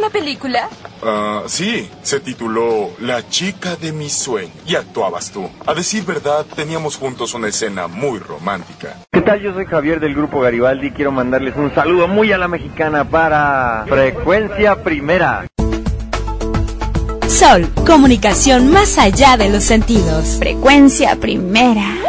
una película? Sí, se tituló La chica de mis sueños y actuabas tú. A decir verdad, teníamos juntos una escena muy romántica. ¿Qué tal? Yo soy Javier del Grupo Garibaldi. Quiero mandarles un saludo muy a la mexicana para Frecuencia Primera. Sol, comunicación más allá de los sentidos. Frecuencia Primera.